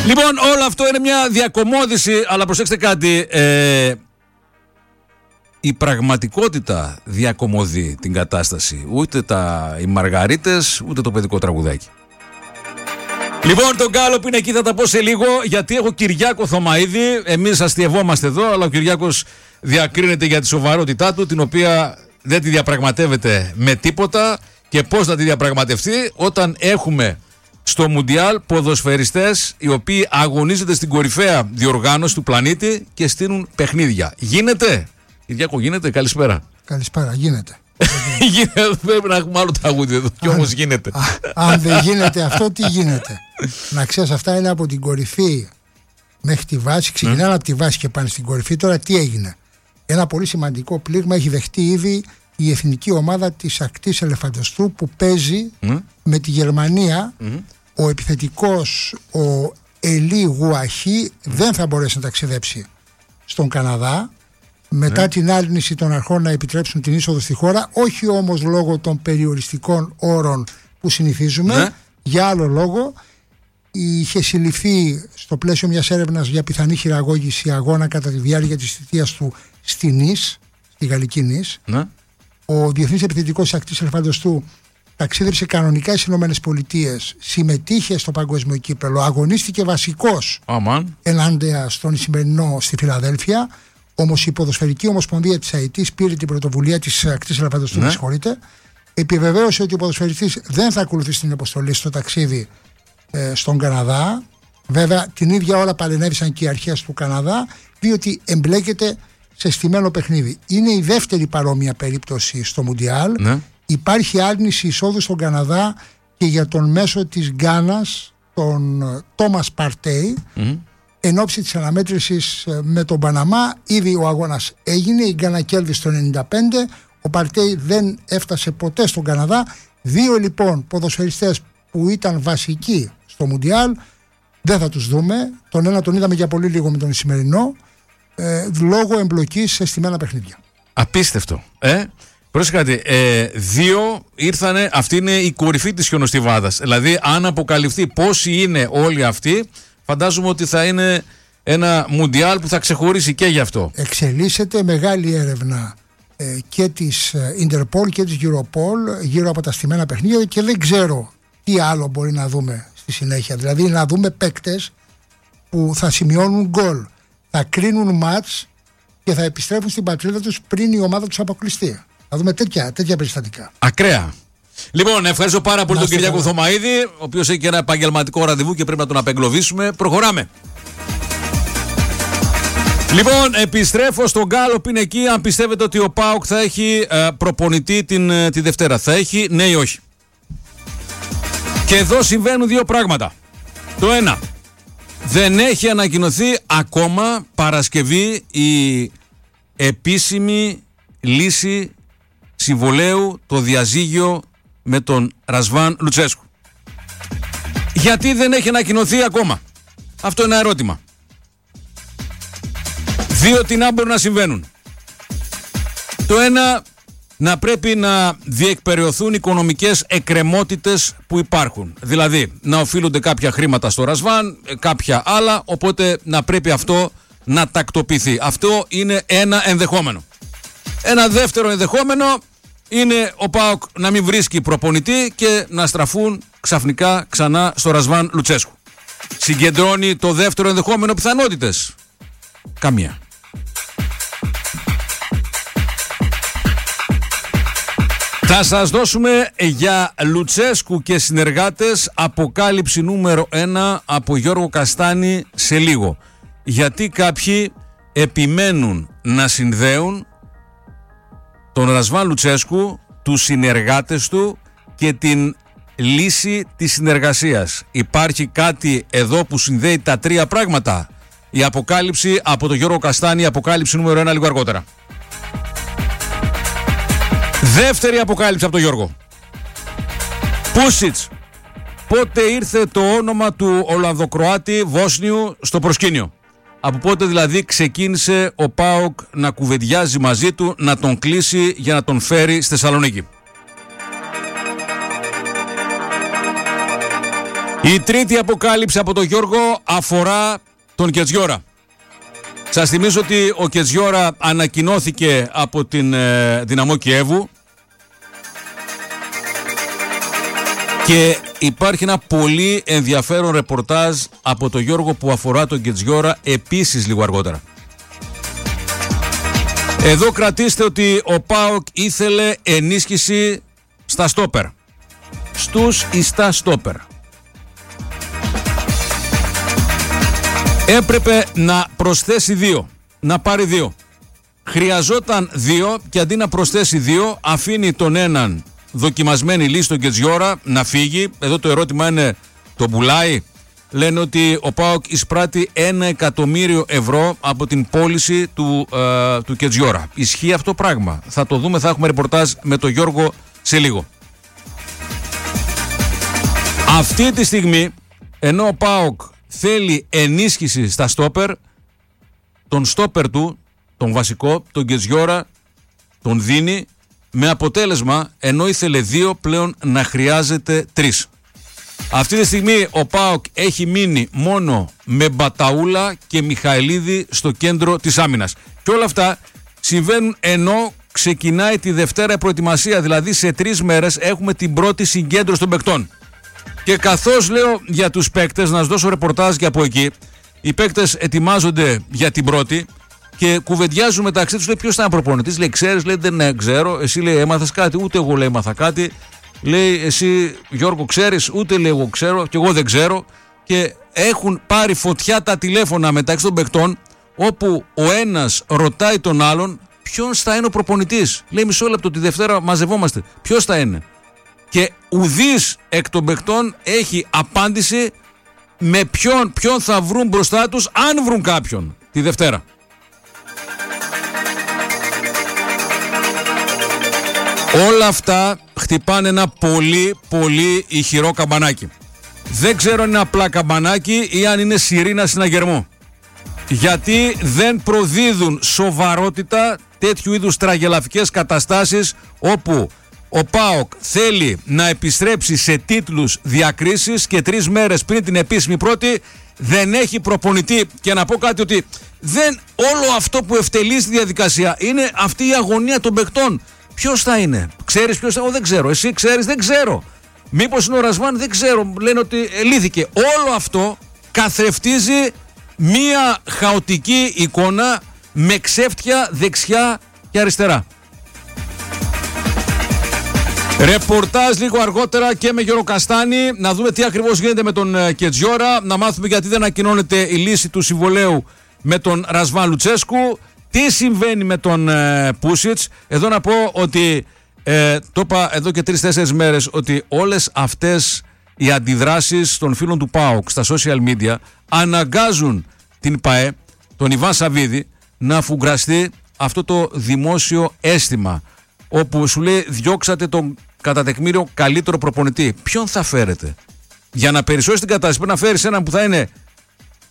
Λοιπόν, όλο αυτό είναι μια διακομόδηση, αλλά προσέξτε κάτι. Η πραγματικότητα διακομωδεί την κατάσταση. Ούτε οι μαργαρίτες, ούτε το παιδικό τραγουδάκι. Λοιπόν, τον Γκάλοπ είναι εκεί, θα τα πω σε λίγο, γιατί έχω Κυριάκο Θωμαίδη. Εμείς αστειευόμαστε εδώ, αλλά ο Κυριάκος διακρίνεται για τη σοβαρότητά του, την οποία δεν τη διαπραγματεύεται με τίποτα. Και πώς να τη διαπραγματευτεί όταν έχουμε στο Μουντιάλ ποδοσφαιριστές οι οποίοι αγωνίζονται στην κορυφαία διοργάνωση του πλανήτη και στείλουν παιχνίδια. Γίνεται? Κυριάκο, γίνεται? Καλησπέρα. Καλησπέρα, γίνεται. Πρέπει να έχουμε άλλο τραγούδι εδώ, κι όμως γίνεται. Αν δεν γίνεται αυτό, τι γίνεται? Να ξέρεις, αυτά είναι από την κορυφή μέχρι τη βάση. Ξεκινάνε από τη βάση και πάνε στην κορυφή. Τώρα τι έγινε? Ένα πολύ σημαντικό πλήγμα έχει δεχτεί ήδη η εθνική ομάδα της ακτής Ελεφαντοστού, που παίζει με τη Γερμανία. Ο επιθετικός, ο Ελί Γουαχή, δεν θα μπορέσει να ταξιδέψει στον Καναδά μετά την άρνηση των αρχών να επιτρέψουν την είσοδο στη χώρα, όχι όμως λόγω των περιοριστικών όρων που συνηθίζουμε, για άλλο λόγο. Είχε συλληφθεί στο πλαίσιο μιας έρευνας για πιθανή χειραγώγηση αγώνα κατά τη διάρκεια της θητείας του στη Νις, στη γαλλική Νις. Ο διεθνής επιθετικός ακτής Ελεφαντοστού ταξίδεψε κανονικά στις ΗΠΑ, συμμετείχε στο παγκόσμιο κύπελλο, αγωνίστηκε βασικός ενάντια στον Ισημερινό στη Φιλαδέλφια. Όμως η Ποδοσφαιρική Ομοσπονδία της ΑΕΤ πήρε την πρωτοβουλία της ακτής Ελεφαντοστού, επιβεβαίωσε ότι ο ποδοσφαιριστής δεν θα ακολουθήσει την αποστολή στο ταξίδι στον Καναδά. Βέβαια, την ίδια ώρα παρενέβησαν και οι αρχές του Καναδά, διότι εμπλέκεται σε στημένο παιχνίδι. Είναι η δεύτερη παρόμοια περίπτωση στο Μουντιάλ. Υπάρχει άρνηση εισόδου στον Καναδά και για τον μέσο της Γκάνας, τον Τόμας Παρτέι, εν ώψη της αναμέτρησης με τον Παναμά. Ήδη ο αγώνας έγινε, η Γκάνα κέρδισε το 95, ο Παρτέι δεν έφτασε ποτέ στον Καναδά. Δύο λοιπόν ποδοσφαιριστές που ήταν βασικοί στο Μουντιάλ δεν θα τους δούμε. Τον ένα τον είδαμε για πολύ λίγο με τον Ισημερινό, λόγω εμπλοκής σε στημένα παιχνίδια. Απίστευτο. Πρόσεχε κάτι, δύο ήρθανε, αυτή είναι η κορυφή της χιονοστιβάδας. Δηλαδή, αν αποκαλυφθεί πόσοι είναι όλοι αυτοί, φαντάζομαι ότι θα είναι ένα Μουντιάλ που θα ξεχωρίσει και γι' αυτό. Εξελίσσεται μεγάλη έρευνα και της Interpol και της Europol γύρω από τα στημένα παιχνίδια και δεν ξέρω τι άλλο μπορεί να δούμε στη συνέχεια. Δηλαδή να δούμε παίκτες που θα σημειώνουν γκολ, θα κρίνουν μάτς και θα επιστρέφουν στην πατρίδα τους πριν η ομάδα τους αποκλειστεί. Θα δούμε τέτοια περιστατικά. Ακραία. Λοιπόν, ευχαριστώ πάρα πολύ τον Κυριάκο Θωμαίδη, ο οποίος έχει και ένα επαγγελματικό ραντεβού και πρέπει να τον απεγκλωβίσουμε. Προχωράμε. Λοιπόν, επιστρέφω στον Γκάλοπ, είναι εκεί. Αν πιστεύετε ότι ο ΠΑΟΚ θα έχει προπονητή τη Δευτέρα, θα έχει, ναι ή όχι? Και εδώ συμβαίνουν δύο πράγματα. Το ένα, δεν έχει ανακοινωθεί ακόμα Παρασκευή η επίσημη λύση συμβολαίου, το διαζύγιο με τον Ρασβάν Λουτσέσκου. Γιατί δεν έχει ανακοινωθεί ακόμα? Αυτό είναι ένα ερώτημα. Δύο τινά μπορούν να συμβαίνουν. Το ένα, να πρέπει να διεκπεραιωθούν οικονομικές εκκρεμότητες που υπάρχουν. Δηλαδή, να οφείλονται κάποια χρήματα στο Ρασβάν, κάποια άλλα, οπότε να πρέπει αυτό να τακτοποιηθεί. Αυτό είναι ένα ενδεχόμενο. Ένα δεύτερο ενδεχόμενο είναι ο ΠΑΟΚ να μην βρίσκει προπονητή και να στραφούν ξαφνικά ξανά στο Ρασβάν Λουτσέσκου. Συγκεντρώνει το δεύτερο ενδεχόμενο πιθανότητες? Καμία. Θα σας δώσουμε για Λουτσέσκου και συνεργάτες αποκάλυψη νούμερο 1 από Γιώργο Καστάνη σε λίγο. Γιατί κάποιοι επιμένουν να συνδέουν τον Ρασβάν Λουτσέσκου, τους συνεργάτες του και την λύση της συνεργασίας. Υπάρχει κάτι εδώ που συνδέει τα τρία πράγματα? Η αποκάλυψη από τον Γιώργο Καστάνη, αποκάλυψη νούμερο 1 λίγο αργότερα. Δεύτερη αποκάλυψη από τον Γιώργο. Πούσιτς. Πότε ήρθε το όνομα του Ολλανδοκροάτη Βόσνιου στο προσκήνιο? Από πότε δηλαδή ξεκίνησε ο ΠΑΟΚ να κουβεντιάζει μαζί του, να τον κλείσει για να τον φέρει στη Θεσσαλονίκη? Η τρίτη αποκάλυψη από τον Γιώργο αφορά τον Κετζιόρα. Σας θυμίζω ότι ο Κετζιόρα ανακοινώθηκε από την Δυναμό Κιέβου και υπάρχει ένα πολύ ενδιαφέρον ρεπορτάζ από τον Γιώργο που αφορά τον Κετζιόρα επίσης λίγο αργότερα. Εδώ κρατήστε ότι ο ΠΑΟΚ ήθελε ενίσχυση στα στόπερ. Στους ιστά στόπερ. Έπρεπε να προσθέσει 2, να πάρει 2. Χρειαζόταν 2 και αντί να προσθέσει 2 αφήνει τον έναν δοκιμασμένη λύση τον Κετζιόρα να φύγει. Εδώ το ερώτημα είναι, το πουλάει? Λένε ότι ο ΠΑΟΚ εισπράττει 1 εκατομμύριο ευρώ από την πώληση του Κετζιόρα. Ισχύει αυτό πράγμα? Θα το δούμε, θα έχουμε ρεπορτάζ με τον Γιώργο σε λίγο. Αυτή τη στιγμή, ενώ ο ΠΑΟΚ θέλει ενίσχυση στα στόπερ, τον στόπερ του, τον βασικό, τον Κετζιόρα, τον δίνει, με αποτέλεσμα, ενώ ήθελε 2, πλέον να χρειάζεται 3. Αυτή τη στιγμή ο ΠΑΟΚ έχει μείνει μόνο με Μπαταούλα και Μιχαηλίδη στο κέντρο της άμυνας. Και όλα αυτά συμβαίνουν ενώ ξεκινάει τη Δευτέρα η προετοιμασία, δηλαδή σε 3 μέρες έχουμε την πρώτη συγκέντρωση των παικτών. Και καθώς λέω για τους παίκτες, να σας δώσω ρεπορτάζ και από εκεί, οι παίκτες ετοιμάζονται για την πρώτη και κουβεντιάζουν μεταξύ τους. Λέει, ποιος θα είναι προπονητής? Λέει, ξέρεις? Λέει, δεν ξέρω. Εσύ, λέει, έμαθες κάτι? Ούτε εγώ, λέει, έμαθα κάτι. Λέει, εσύ, Γιώργο, ξέρεις? Ούτε, λέει, εγώ ξέρω και εγώ δεν ξέρω. Και έχουν πάρει φωτιά τα τηλέφωνα μεταξύ των παικτών, όπου ο ένας ρωτάει τον άλλον ποιος θα είναι ο προπονητής. Λέει, μισό λεπτό, τη Δευτέρα μαζευόμαστε. Ποιος θα είναι? Και ουδής εκ των παικτών έχει απάντηση με ποιον θα βρουν μπροστά τους, αν βρουν κάποιον, τη Δευτέρα. Όλα αυτά χτυπάνε ένα πολύ πολύ ηχηρό καμπανάκι. Δεν ξέρω αν είναι απλά καμπανάκι ή αν είναι σιρήνα συναγερμού. Γιατί δεν προδίδουν σοβαρότητα τέτοιου είδους τραγελαφικές καταστάσεις, όπου ο ΠΑΟΚ θέλει να επιστρέψει σε τίτλους, διακρίσεις και 3 μέρες πριν την επίσημη πρώτη δεν έχει προπονητή. Και να πω κάτι, ότι δεν όλο αυτό που ευτελεί στη διαδικασία είναι αυτή η αγωνία των παικτών. Ποιος θα είναι? Ξέρεις ποιος θα είναι? Δεν ξέρω. Εσύ ξέρεις? Δεν ξέρω. Μήπως είναι ο Ρασβάν? Δεν ξέρω. Λένε ότι λύθηκε. Όλο αυτό καθρεφτίζει μία χαοτική εικόνα με ξέφτια δεξιά και αριστερά. Ρεπορτάζ λίγο αργότερα και με Γιώργο Καστάνη, να δούμε τι ακριβώς γίνεται με τον Κετζιόρα, να μάθουμε γιατί δεν ανακοινώνεται η λύση του συμβολαίου με τον Ρασβάν Λουτσέσκου, τι συμβαίνει με τον Πούσιτς. Εδώ να πω ότι το είπα εδώ και 3-4 μέρες, ότι όλες αυτές οι αντιδράσεις των φίλων του ΠΑΟΚ στα social media αναγκάζουν την ΠΑΕ, τον Ιβάν Σαββίδη, να φουγκραστεί αυτό το δημόσιο αίσθημα, όπου σου λέει διώξατε τον κατά τεκμήριο καλύτερο προπονητή. Ποιον θα φέρετε? Για να περισσώσει την κατάσταση πρέπει να φέρεις έναν που θα είναι